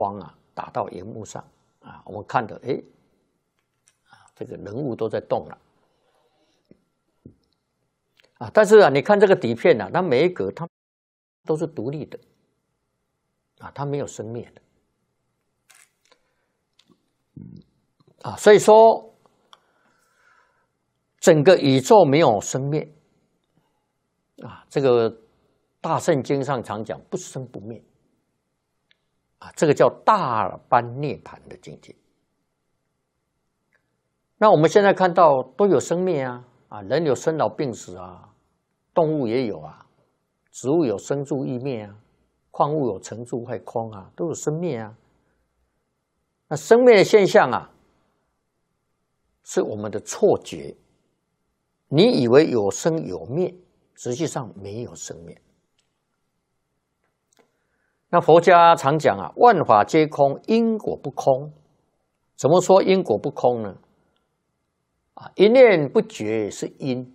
光啊打到荧幕上啊，我们看的这个人物都在动了啊，但是啊，你看这个底片啊，它每一格它都是独立的啊，它没有生灭的啊，所以说整个宇宙没有生灭啊，这个大圣经上常讲不生不灭啊，这个叫大般涅槃的境界。那我们现在看到都有生灭啊，人有生老病死啊，动物也有啊，植物有生住异灭啊，矿物有成住坏空啊，都有生灭啊。那生灭的现象啊，是我们的错觉，你以为有生有灭，实际上没有生灭。那佛家常讲啊，万法皆空，因果不空。怎么说因果不空呢？一念不觉是因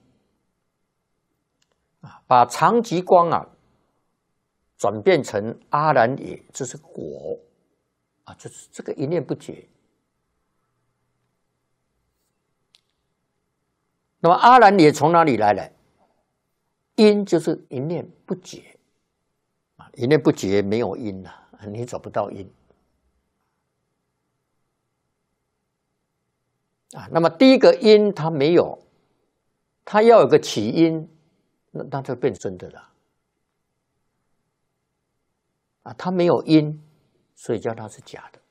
把常寂光啊转变成阿兰也，这是果啊，就是这个一念不觉。那么阿兰也从哪里来的？因就是一念不觉啊，一念不觉没有因啊，你找不到因啊。那么第一个因它没有，它要有个起因，那就变真的了啊。它没有因，所以叫它是假的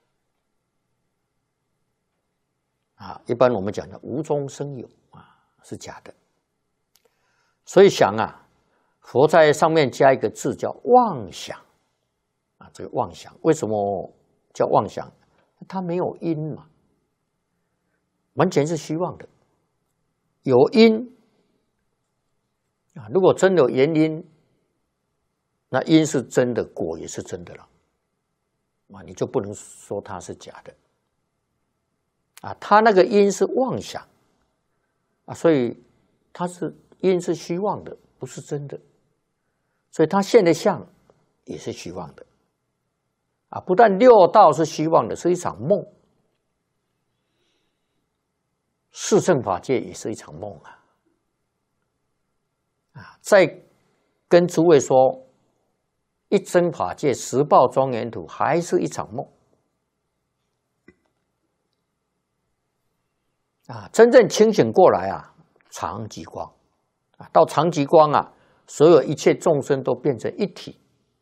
啊。一般我们讲的无中生有啊，是假的。所以想啊，佛在上面加一个字叫妄想啊。这个妄想为什么叫妄想？它没有因嘛，完全是虚妄的。有因啊，如果真有原因，那因是真的，果也是真的了啊，你就不能说它是假的啊。它那个因是妄想啊，所以它是因是虚妄的，不是真的，所以它现的相也是虚妄的啊。不但六道是虚妄的，是一场梦，四圣法界也是一场梦啊。再跟诸位说，一真法界十报庄严土还是一场梦啊。真正清醒过来啊，常寂光啊，到常寂光啊，所有一切众生都变成一体。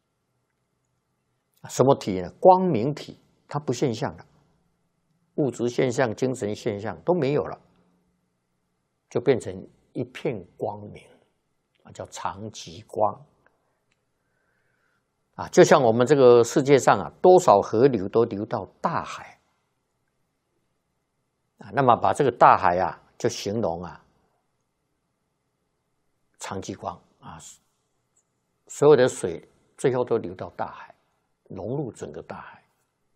什么体呢？光明体，它不现象了，物质现象、精神现象都没有了，就变成一片光明啊，叫常寂光啊。就像我们这个世界上啊，多少河流都流到大海啊，那么把这个大海啊，就形容啊，常寂光啊，所有的水最后都流到大海，融入整个大海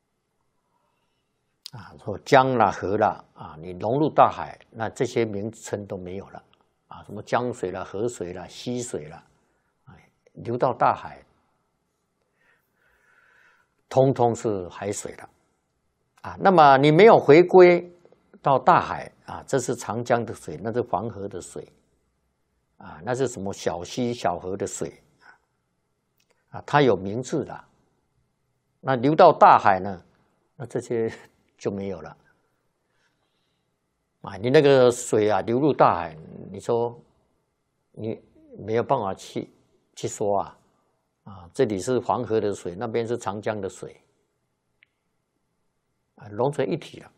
啊。说江啦、河啦啊，你融入大海，那这些名称都没有了啊，什么江水啦、河水啦、溪水啦，流到大海，通通是海水了啊。那么你没有回归到大海啊，这是长江的水，那是黄河的水啊，那是什么小溪小河的水啊，它有名字的。那流到大海呢，那这些就没有了啊。你那个水啊流入大海，你说你没有办法去说啊，这里是黄河的水，那边是长江的水啊，融成一体了。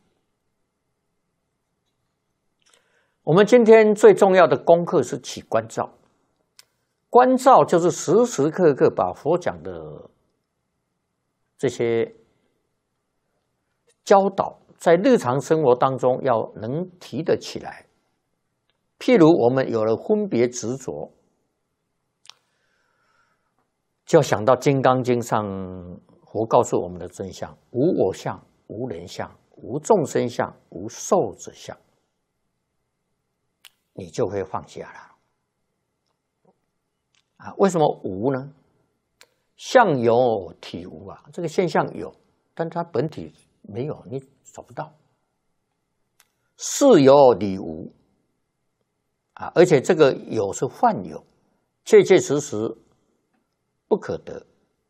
我们今天最重要的功课是起观照，观照就是时时刻刻把佛讲的这些教导在日常生活当中要能提得起来。譬如我们有了分别执着，就要想到《金刚经》上佛告诉我们的真相：无我相，无人相，无众生相，无寿者相，你就会放下了啊。为什么无呢？相有体无啊，这个现象有， 但它本体没有，你找不到。是有理无啊，而且这个有是幻有，确确实实不可得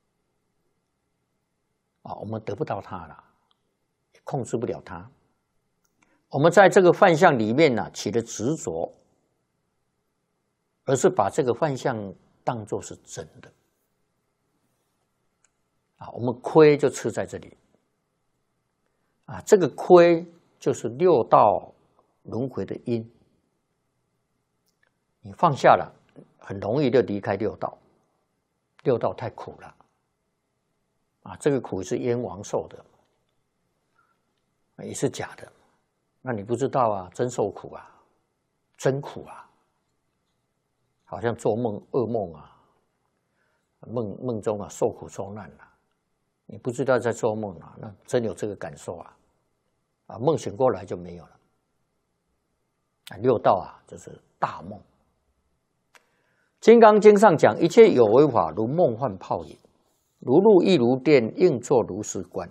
啊，我们得不到它了，控制不了它。我们在这个幻象里面呢，起了执着，而是把这个幻象当作是真的啊，我们亏就吃在这里啊，这个亏就是六道轮回的因，你放下了，很容易就离开六道，六道太苦了啊，这个苦是冤枉受的，也是假的，那你不知道啊，真受苦啊，真苦啊。好像做梦噩梦啊，梦中啊受苦受难啊，你不知道在做梦啊，那真有这个感受啊，啊梦醒过来就没有了，啊六道啊就是大梦。金刚经上讲，一切有为法如梦幻泡影，如露亦如电，应作如是观。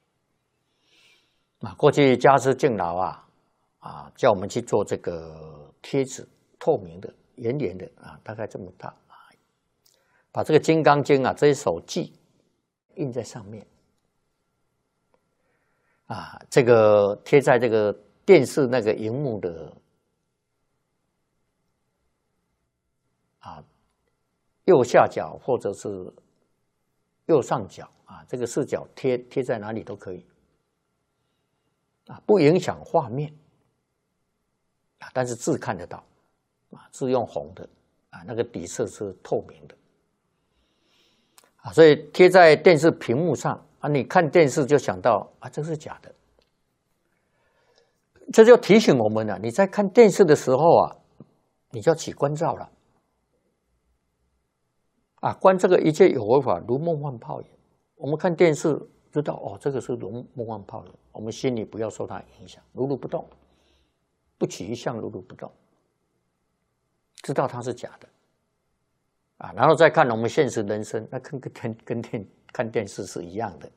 啊，过去家师敬老啊叫我们去做这个贴纸，透明的。圆圆的啊，大概这么大啊，把这个《金刚经》啊这一首偈印在上面啊，这个贴在这个电视那个荧幕的啊右下角或者是右上角啊，这个视角贴在哪里都可以啊，不影响画面啊，但是字看得到。啊，是用红的啊，那个底色是透明的啊，所以贴在电视屏幕上啊，你看电视就想到啊，这是假的，这就提醒我们了，你在看电视的时候啊，你就要起观照了啊，观这个一切有为法如梦幻泡影。我们看电视知道哦，这个是如梦幻泡影，我们心里不要受它影响，如如不动，不起一相，如如不动。知道它是假的啊，然后再看我们现实人生，那跟看电视是一样的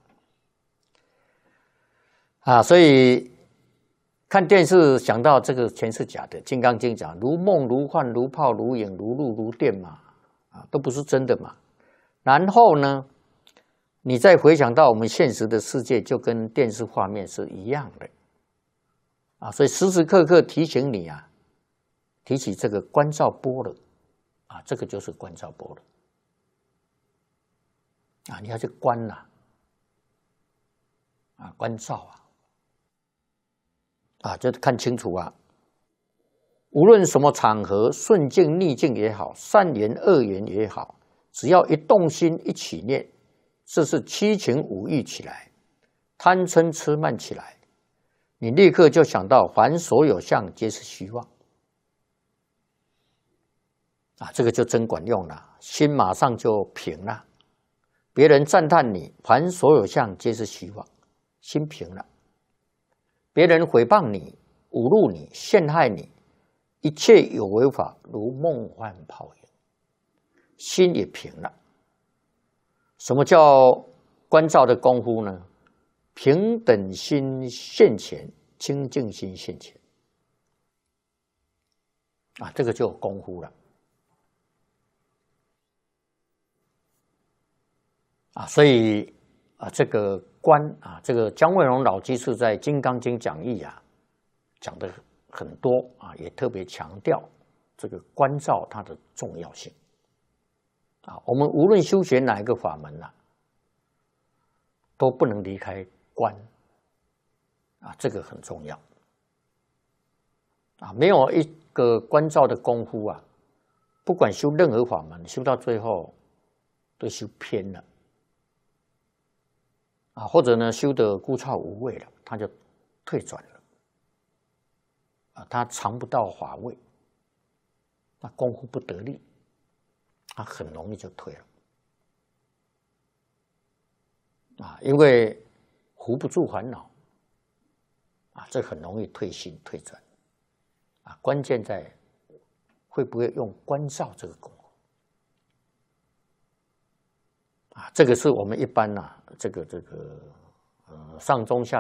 啊，所以看电视想到这个全是假的，《金刚经》讲如梦如幻如泡如影如露如电嘛，啊，都不是真的嘛。然后呢，你再回想到我们现实的世界，就跟电视画面是一样的啊，所以时时刻刻提醒你啊。提起这个观照波了啊，这个就是观照波了啊，你要去观呐啊，观照啊，就看清楚啊。无论什么场合，顺境逆境也好，善缘恶缘也好，只要一动心一起念，这是七情五欲起来，贪嗔痴慢起来，你立刻就想到凡所有相皆是虚妄。啊，这个就真管用了，心马上就平了。别人赞叹你，凡所有相皆是虚妄，心平了。别人诽谤你、侮辱你、陷害你，一切有为法如梦幻泡影，心也平了。什么叫观照的功夫呢？平等心现前，清净心现前。啊，这个就有功夫了。啊，所以啊，这个观啊，这个姜惠荣老居士在《金刚经》讲义啊，讲的很多啊，也特别强调这个观照它的重要性。啊，我们无论修学哪一个法门啊，都不能离开观。啊，这个很重要。啊，没有一个观照的功夫啊，不管修任何法门，修到最后都修偏了。啊，或者呢，修得枯燥无味了，他就退转了。啊，他尝不到法味，那功夫不得力，他很容易就退了。啊，因为扶不住烦恼，啊，这很容易退心退转。啊，关键在会不会用观照这个功夫。啊，这个是我们一般这个上中下